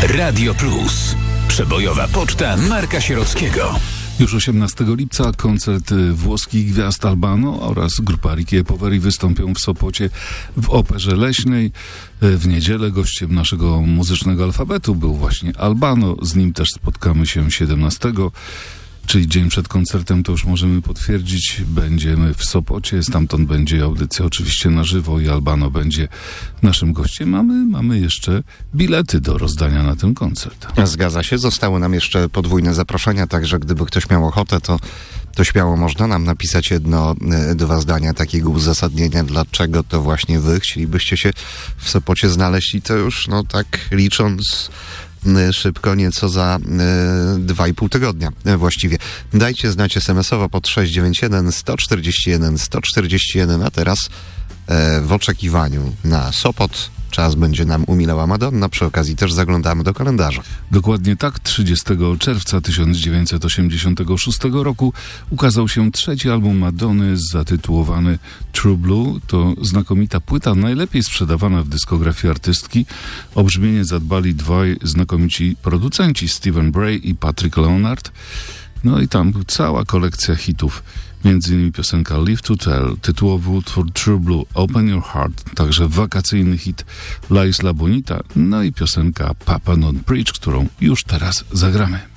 Radio Plus. Przebojowa poczta Marka Sierockiego. Już 18 lipca koncert włoskich gwiazd Albano oraz grupa Ricky Poveri wystąpią w Sopocie w Operze Leśnej. W niedzielę gościem naszego muzycznego alfabetu był właśnie Albano. Z nim też spotkamy się 17. Czyli dzień przed koncertem, to już możemy potwierdzić. Będziemy w Sopocie, stamtąd będzie audycja oczywiście na żywo i Albano będzie naszym gościem. Mamy jeszcze bilety do rozdania na ten koncert. Zgadza się, zostały nam jeszcze podwójne zaproszenia, także gdyby ktoś miał ochotę, to śmiało można nam napisać 1-2 zdania takiego uzasadnienia, dlaczego to właśnie wy chcielibyście się w Sopocie znaleźć i to już, tak licząc szybko, nieco za 2,5 tygodnia właściwie. Dajcie znać SMS-owo pod 691 141 141, a teraz w oczekiwaniu na Sopot czas będzie nam umilała Madonna. Przy okazji też zaglądamy do kalendarza. Dokładnie tak, 30 czerwca 1986 roku ukazał się trzeci album Madonny zatytułowany True Blue. To znakomita płyta, najlepiej sprzedawana w dyskografii artystki. O brzmienie zadbali dwaj znakomici producenci, Stephen Bray i Patrick Leonard. No i tam cała kolekcja hitów. Między innymi piosenka Live to Tell, tytułowy utwór True Blue, Open Your Heart, także wakacyjny hit La Isla Bonita, no i piosenka Papa Don't Preach, którą już teraz zagramy.